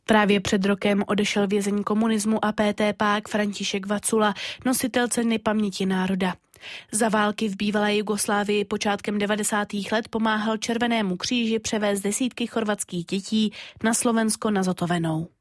Právě před rokem odešel vězeň komunismu a PT-pák František Vacula, nositel ceny paměti národa. Za války v bývalé Jugoslávii počátkem 90. let pomáhal Červenému kříži převést desítky chorvatských dětí na Slovensko na Zotovenou.